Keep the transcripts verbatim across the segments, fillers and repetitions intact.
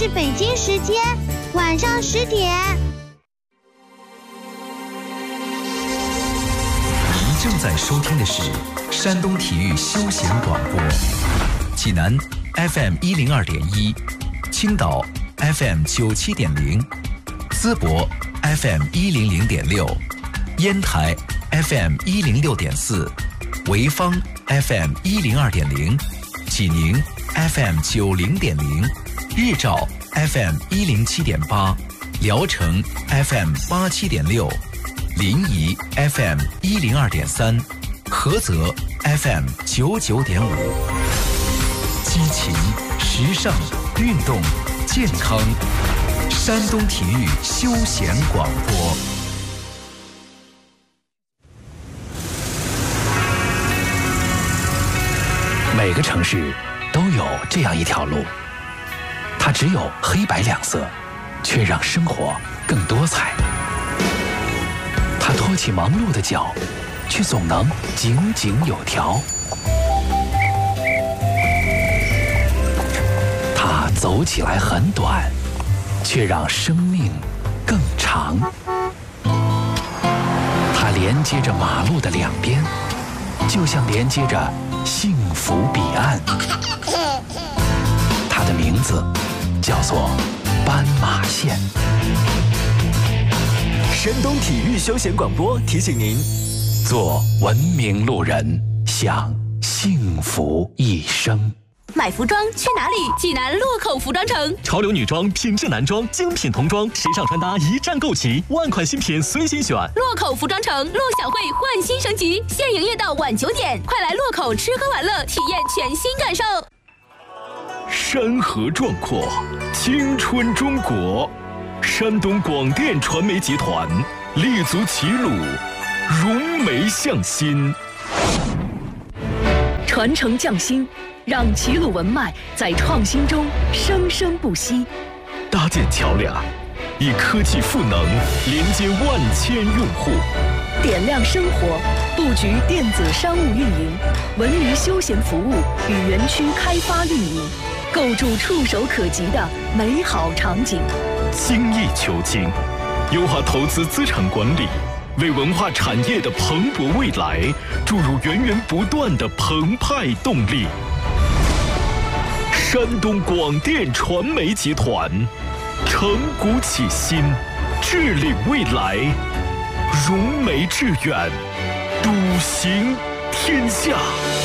是北京时间晚上十点。 您正在收听的是山东体育休闲广播，济南 F M 一零二点一，青岛 F M 九七点零，淄博 F M 一零零点六，烟台 F M 一零六点四，潍坊 F M 一零二点零，济宁 F M 九零点零，日照 F M 一零七点八，聊城 F M 八七点六，临沂 F M 一零二点三，菏泽 F M 九九点五。激情、时尚、运动、健康，山东体育休闲广播。 每个城市都有这样一条路，它只有黑白两色，却让生活更多彩。它拖起忙碌的脚，却总能井井有条。它走起来很短，却让生命更长。它连接着马路的两边，就像连接着幸福彼岸。它的名字叫做斑马线。 山东体育休闲广播提醒您： 做文明路人，享幸福一生。 买服装去哪里？济南洛口服装城， 潮流女装、品质男装、精品童装、时尚穿搭一站购齐，万款新品随心选。 洛口服装城陆小慧焕新升级，现营业到晚九点，快来洛口吃喝玩乐，体验全新感受。 山河壮阔，青春中国。山东广电传媒集团立足齐鲁，融媒向新， 传承匠心，让齐鲁文脉在创新中生生不息。 搭建桥梁，以科技赋能连接万千用户， 点亮生活，布局电子商务运营、文娱休闲服务与园区开发运营，构筑触手可及的美好场景。 精益求精，优化投资资产管理，为文化产业的蓬勃未来注入源源不断的澎湃动力。山东广电传媒集团，承古启新，致力未来，融媒致远，笃行天下。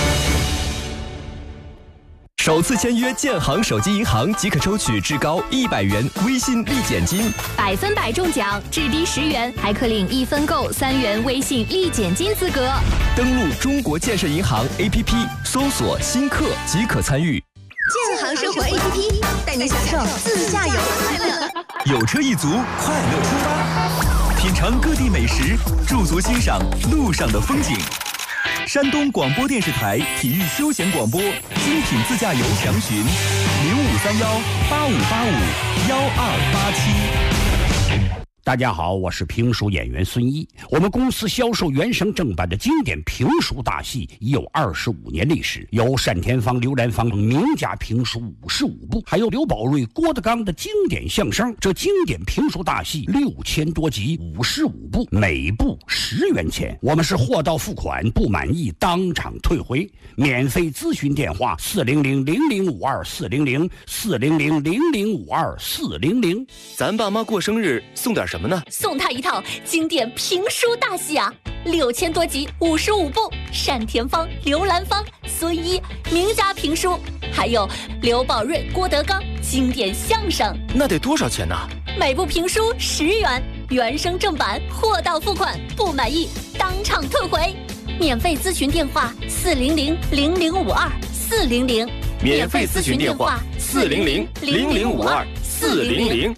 首次签约建行手机银行即可抽取至高一百元微信立减金， 百分百中奖，至低十元，还可领一分购三元微信立减金资格。 登录中国建设银行 A P P， 搜索新客即可参与。 建行生活 A P P 带你享受自驾游快乐， 有车一族快乐出发，品尝各地美食，驻足欣赏路上的风景。山东广播电视台体育休闲广播精品自驾游详询零五三幺八五八五幺二八七。 大家好，我是评书演员孙一。我们公司销售原声正版的经典评书大戏已有二十五年历史，有单田芳、刘兰芳名家评书五十五部，还有刘宝瑞、郭德纲的经典相声。这经典评书大戏六千多集，五十五部，每部十元钱。我们是货到付款，不满意当场退回。免费咨询电话：四零零零零五二四零零四零零零零五二四零零。 咱爸妈过生日送点什么呢？ 送他一套经典评书大戏啊，六千多集，五十五部，单田芳、刘兰芳、孙一名家评书，还有刘宝瑞、郭德纲经典相声。 那得多少钱呢？ 每部评书十元，原声正版，货到付款，不满意当场退回。免费咨询电话：四零零零零五二四零零。 免费咨询电话：四零零零零五二四零零。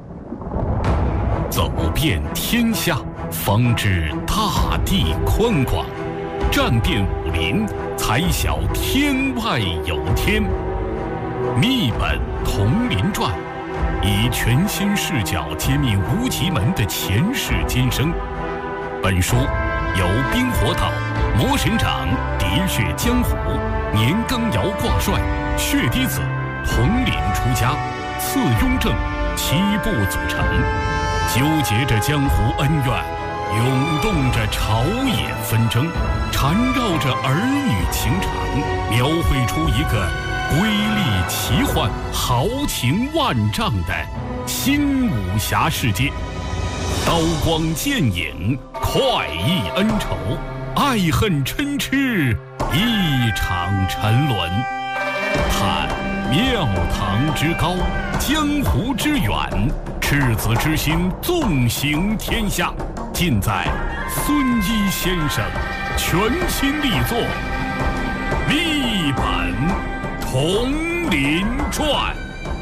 走遍天下，方知大地宽广；战遍武林，才晓天外有天。秘本同林传，以全新视角揭秘无极门的前世今生。本书由冰火岛、魔神掌、喋血江湖、年羹尧挂帅、血滴子同林出家， 次雍正七部组成，纠结着江湖恩怨，涌动着朝野纷争，缠绕着儿女情长，描绘出一个瑰丽奇幻、豪情万丈的新武侠世界。刀光剑影，快意恩仇，爱恨嗔痴，一场沉沦。探庙堂之高，江湖之远，赤子之心纵行天下，尽在孙一先生全新力作《一本铜林传》。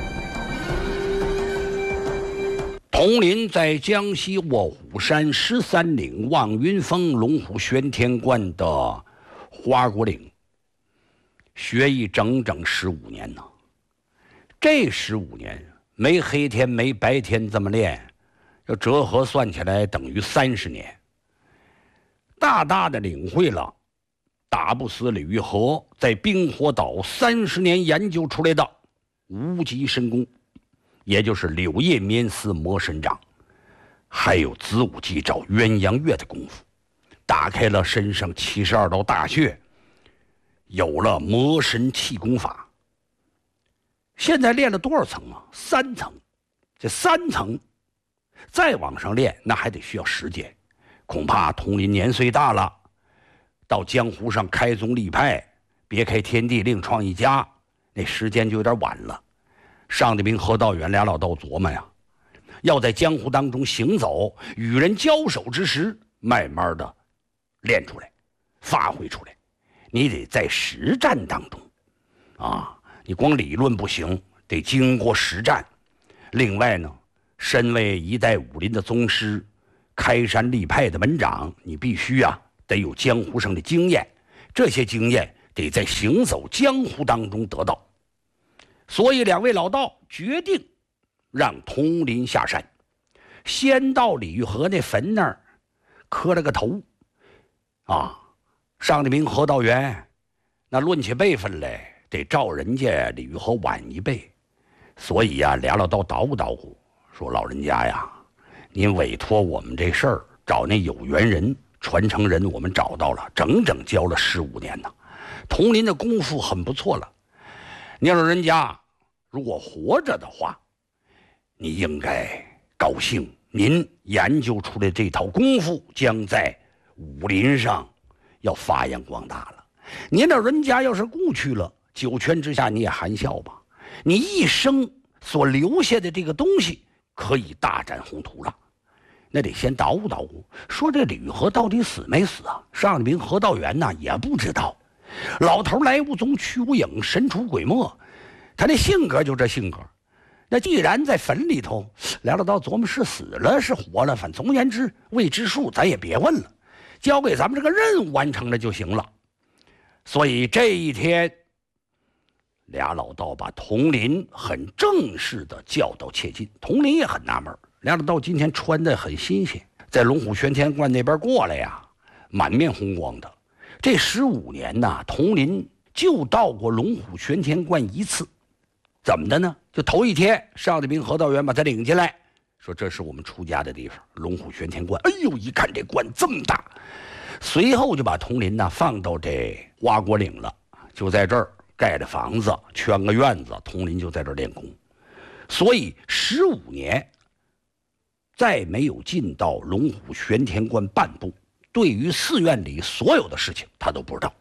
铜林在江西卧虎山十三岭望云峰龙虎玄天观的花果岭，学艺整整十五年呢。这十五年没黑天没白天这么练，要折合算起来等于三十年。大大的领会了打不死李玉和在冰火岛三十年研究出来的无极神功，也就是柳叶面丝魔神掌，还有子午鸡爪鸳鸯月的功夫，打开了身上七十二道大穴，有了魔神气功法。现在练了多少层啊？三层。这三层再往上练，那还得需要时间。恐怕佟林年岁大了，到江湖上开宗立派，别开天地另创一家，那时间就有点晚了。上帝明何道远俩老道琢磨呀，要在江湖当中行走，与人交手之时，慢慢的练出来，发挥出来。你得在实战当中啊，你光理论不行，得经过实战。另外呢，身为一代武林的宗师，开山立派的门长，你必须啊得有江湖上的经验，这些经验得在行走江湖当中得到。所以两位老道决定让佟林下山，先到李玉和那坟那儿磕了个头啊。上帝明何道元那论起辈分来，得照人家李玉和晚一辈，所以呀、啊，俩老道捣鼓捣鼓，说老人家呀，您委托我们这事儿，找那有缘人传承人，我们找到了，整整教了十五年呢。佟林的功夫很不错了，您老人家如果活着的话，你应该高兴，您研究出来这套功夫将在武林上要发扬光大了。您老人家要是故去了，九泉之下你也含笑吧，你一生所留下的这个东西可以大展宏图了。那得先捣鼓捣鼓，说这李玉和到底死没死啊？上帝明何道元呢也不知道。老头来无踪去无影，神出鬼没，他那性格就这性格。那既然在坟里头，俩老道琢磨是死了是活了，反正总而言之未知数，咱也别问了，交给咱们这个任务完成了就行了。所以这一天，俩老道把佟林很正式的叫到切近。佟林也很纳闷，俩老道今天穿的很新鲜，在龙虎玄天观那边过来呀，满面红光的。这十五年呐，佟林就到过龙虎玄天观一次。怎么的呢？就头一天，上帝明何道元把他领进来，说这是我们出家的地方，龙虎玄天观。哎呦，一看这观这么大，随后就把佟林呢放到这花果岭了，就在这儿盖了房子，圈个院子，佟林就在这儿练功。所以十五年再没有进到龙虎玄天观半步，对于寺院里所有的事情他都不知道。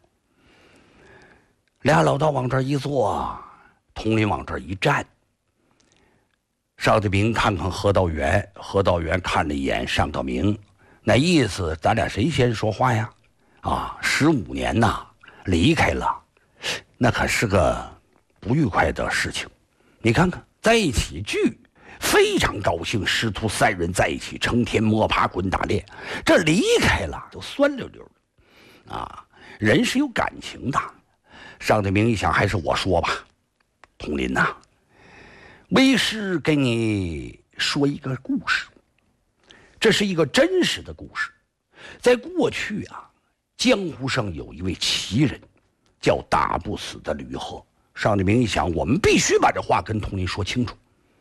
俩老道往这儿一坐，佟林往这儿一站。邵德明看看何道元，何道元看了一眼尚道明，那意思咱俩谁先说话呀？啊，十五年呐，离开了，那可是个不愉快的事情。你看看，在一起聚，非常高兴，师徒三人在一起，成天摸爬滚打练。这离开了，就酸溜溜的，啊，人是有感情的。尚德明一想，还是我说吧，佟林呐、啊，为师给你说一个故事，这是一个真实的故事。在过去啊，江湖上有一位奇人，叫打不死的吕赫。尚德明一想，我们必须把这话跟佟林说清楚。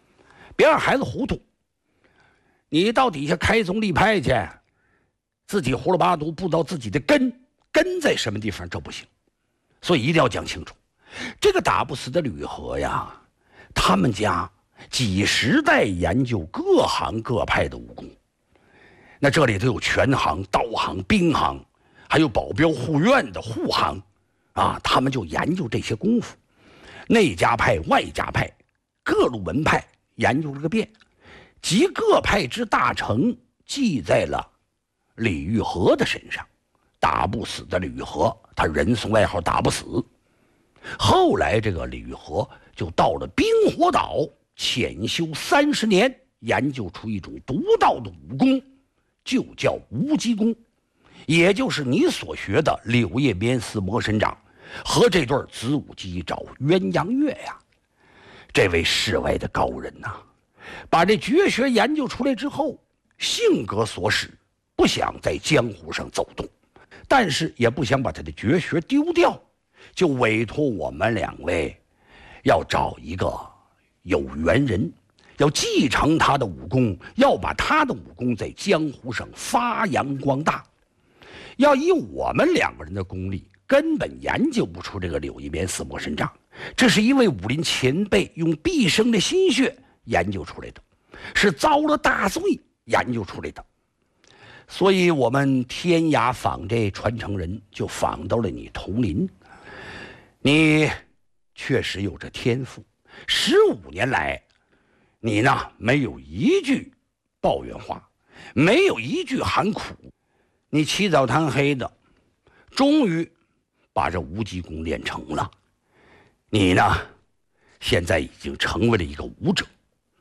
别让孩子糊涂。你到底下开宗立派去，自己胡了八读，不知道自己的根根在什么地方，这不行。所以一定要讲清楚。这个打不死的吕和呀，他们家几十代研究各行各派的武功。那这里头有拳行、刀行、兵行，还有保镖护院的护行啊，他们就研究这些功夫，内家派、外家派、各路门派研究了个遍，集各派之大成记在了李玉和的身上。打不死的李玉和，他人送外号打不死。后来这个李玉和就到了冰火岛潜修三十年，研究出一种独到的武功，就叫无极功，也就是你所学的柳叶鞭丝魔神掌和这对子午鸡爪鸳鸯跃呀。这位世外的高人呐、啊，把这绝学研究出来之后，性格所使，不想在江湖上走动，但是也不想把他的绝学丢掉，就委托我们两位要找一个有缘人，要继承他的武功，要把他的武功在江湖上发扬光大。要以我们两个人的功力，根本研究不出这个柳叶鞭丝魔神掌，这是一位武林前辈用毕生的心血研究出来的，是遭了大罪研究出来的。所以我们天涯访这传承人，就访到了你佟林。你确实有着天赋，十五年来你呢没有一句抱怨话，没有一句喊苦，你起早贪黑的，终于把这无极功练成了。你呢现在已经成为了一个武者。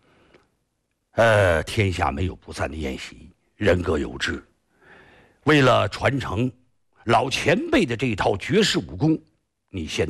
呃，天下没有不散的宴席，人各有志。为了传承老前辈的这套绝世武功，你现在